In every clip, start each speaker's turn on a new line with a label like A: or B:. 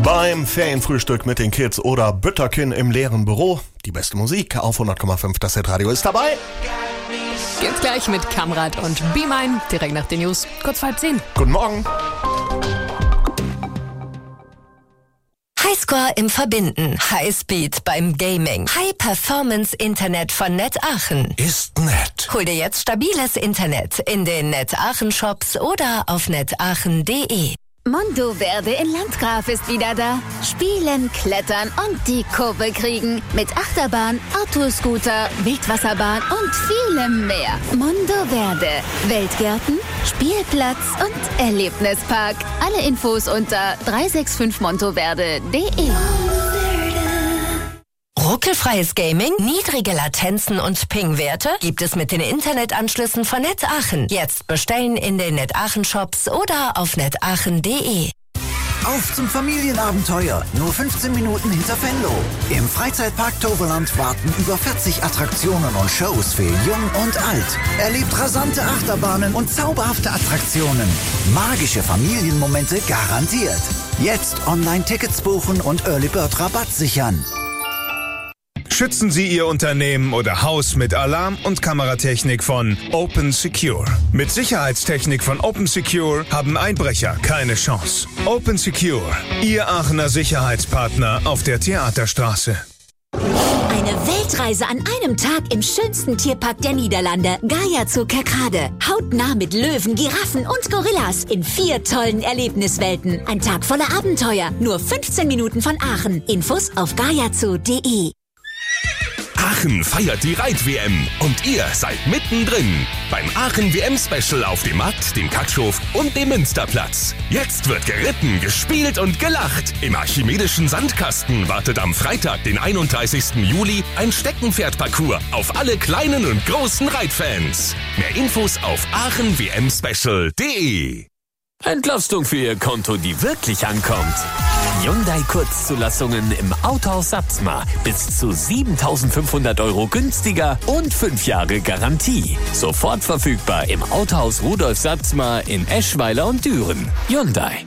A: Beim Ferienfrühstück mit den Kids oder Bütterkin im leeren Büro. Die beste Musik auf 100,5. Das Hitradio ist dabei.
B: Geht's gleich mit Kamrat und Be Mine. Direkt nach den News. Kurz vor 10.
A: Guten Morgen.
C: Highscore im Verbinden, Highspeed beim Gaming, High-Performance-Internet von Net Aachen.
D: Ist nett.
C: Hol dir jetzt stabiles Internet in den Net Aachen Shops oder auf netaachen.de.
E: Mondoverde in Landgraf ist wieder da. Spielen, klettern und die Kurve kriegen. Mit Achterbahn, Autoscooter, Wildwasserbahn und vielem mehr. Mondoverde. Weltgärten, Spielplatz und Erlebnispark. Alle Infos unter 365montoverde.de.
C: Ruckelfreies Gaming, niedrige Latenzen und Ping-Werte gibt es mit den Internetanschlüssen von Net Aachen. Jetzt bestellen in den Net Aachen Shops oder auf netaachen.de.
F: Auf zum Familienabenteuer, nur 15 Minuten hinter Venlo. Im Freizeitpark Toverland warten über 40 Attraktionen und Shows für Jung und Alt. Erlebt rasante Achterbahnen und zauberhafte Attraktionen. Magische Familienmomente garantiert. Jetzt Online-Tickets buchen und Early Bird Rabatt sichern.
D: Schützen Sie Ihr Unternehmen oder Haus mit Alarm- und Kameratechnik von Open Secure. Mit Sicherheitstechnik von Open Secure haben Einbrecher keine Chance. Open Secure, Ihr Aachener Sicherheitspartner auf der Theaterstraße.
G: Eine Weltreise an einem Tag im schönsten Tierpark der Niederlande, Gaia Zoo Kerkrade. Hautnah mit Löwen, Giraffen und Gorillas in 4 tollen Erlebniswelten. Ein Tag voller Abenteuer, nur 15 Minuten von Aachen. Infos auf gaiazoo.de.
H: Aachen feiert die Reit-WM und ihr seid mittendrin beim Aachen-WM-Special auf dem Markt, dem Katschhof und dem Münsterplatz. Jetzt wird geritten, gespielt und gelacht. Im Archimedischen Sandkasten wartet am Freitag, den 31. Juli, ein Steckenpferdparcours auf alle kleinen und großen Reitfans. Mehr Infos auf aachenwmspecial.de. Entlastung für Ihr Konto, die wirklich ankommt. Hyundai Kurzzulassungen im Autohaus Satzma. Bis zu 7.500 € günstiger und 5 Jahre Garantie. Sofort verfügbar im Autohaus Rudolf Satzma in Eschweiler und Düren. Hyundai.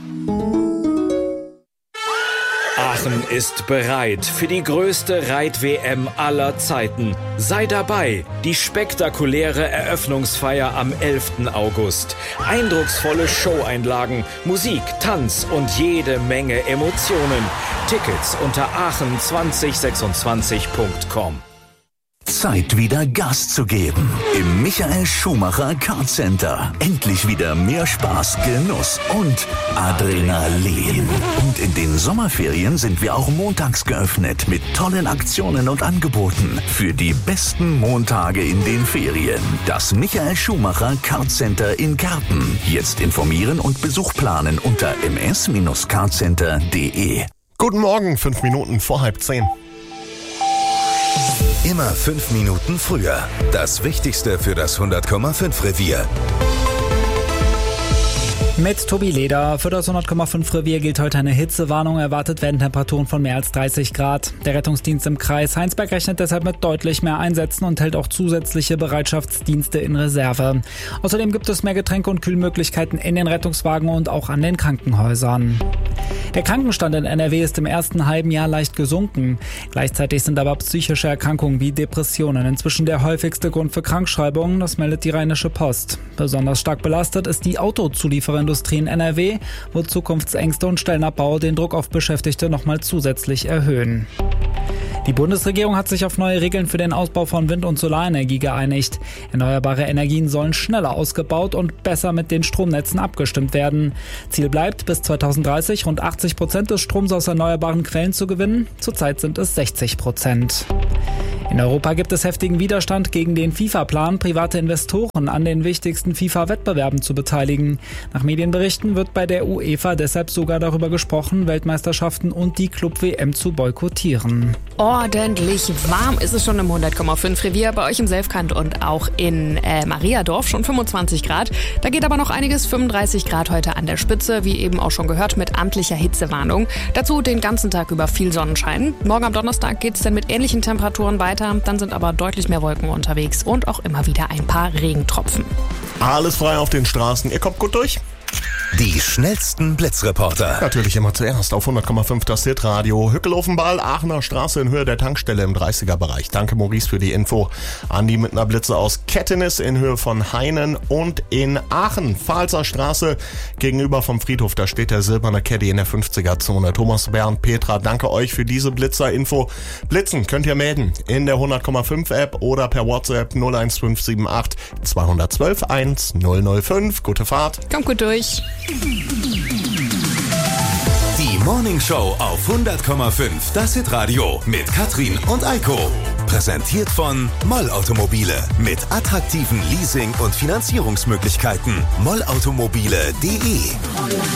I: Aachen ist bereit für die größte Reit-WM aller Zeiten. Sei dabei, die spektakuläre Eröffnungsfeier am 11. August. Eindrucksvolle Showeinlagen, Musik, Tanz und jede Menge Emotionen. Tickets unter aachen2026.com.
J: Zeit, wieder Gas zu geben. Im Michael Schumacher Kart Center. Endlich wieder mehr Spaß, Genuss und Adrenalin. Und in den Sommerferien sind wir auch montags geöffnet mit tollen Aktionen und Angeboten für die besten Montage in den Ferien. Das Michael Schumacher Kart Center in Karten. Jetzt informieren und Besuch planen unter ms-kartcenter.de.
A: Guten Morgen, 5 Minuten vor 9:30.
D: Immer 5 Minuten früher. Das Wichtigste für das 100,5 Revier.
K: Mit Tobi Leder. Für das 100,5 Revier gilt heute eine Hitzewarnung. Erwartet werden Temperaturen von mehr als 30 Grad. Der Rettungsdienst im Kreis Heinsberg rechnet deshalb mit deutlich mehr Einsätzen und hält auch zusätzliche Bereitschaftsdienste in Reserve. Außerdem gibt es mehr Getränke und Kühlmöglichkeiten in den Rettungswagen und auch an den Krankenhäusern. Der Krankenstand in NRW ist im ersten halben Jahr leicht gesunken. Gleichzeitig sind aber psychische Erkrankungen wie Depressionen inzwischen der häufigste Grund für Krankschreibungen, das meldet die Rheinische Post. Besonders stark belastet ist die Autozulieferindustrie in NRW, wo Zukunftsängste und Stellenabbau den Druck auf Beschäftigte nochmal zusätzlich erhöhen. Die Bundesregierung hat sich auf neue Regeln für den Ausbau von Wind- und Solarenergie geeinigt. Erneuerbare Energien sollen schneller ausgebaut und besser mit den Stromnetzen abgestimmt werden. Ziel bleibt, bis 2030 rund 80% des Stroms aus erneuerbaren Quellen zu gewinnen. Zurzeit sind es 60%. In Europa gibt es heftigen Widerstand gegen den FIFA-Plan, private Investoren an den wichtigsten FIFA-Wettbewerben zu beteiligen. Nach Medienberichten wird bei der UEFA deshalb sogar darüber gesprochen, Weltmeisterschaften und die Club-WM zu boykottieren.
B: Ordentlich warm ist es schon im 100,5 Revier, bei euch im Selfkant und auch in Mariadorf schon 25 Grad. Da geht aber noch einiges, 35 Grad heute an der Spitze, wie eben auch schon gehört, mit amtlicher Hitzewarnung. Dazu den ganzen Tag über viel Sonnenschein. Morgen am Donnerstag geht es dann mit ähnlichen Temperaturen weiter. Dann sind aber deutlich mehr Wolken unterwegs und auch immer wieder ein paar Regentropfen.
A: Alles frei auf den Straßen. Ihr kommt gut durch?
L: Die schnellsten Blitzreporter.
A: Natürlich immer zuerst auf 100,5 das Hitradio. Hückelofenball, Aachener Straße in Höhe der Tankstelle im 30er-Bereich. Danke Maurice für die Info. Andi mit einer Blitze aus Kettenis in Höhe von Hainen und in Aachen. Pfalzer Straße gegenüber vom Friedhof. Da steht der silberne Caddy in der 50er-Zone. Thomas, Bernd, Petra, danke euch für diese Blitzer-Info. Blitzen könnt ihr melden in der 100,5 App oder per WhatsApp 01578 212 1005. Gute Fahrt.
B: Kommt gut durch.
L: Die Morning Show auf 100,5 das Hitradio mit Katrin und Eiko. Präsentiert von Moll Automobile mit attraktiven Leasing- und Finanzierungsmöglichkeiten. mollautomobile.de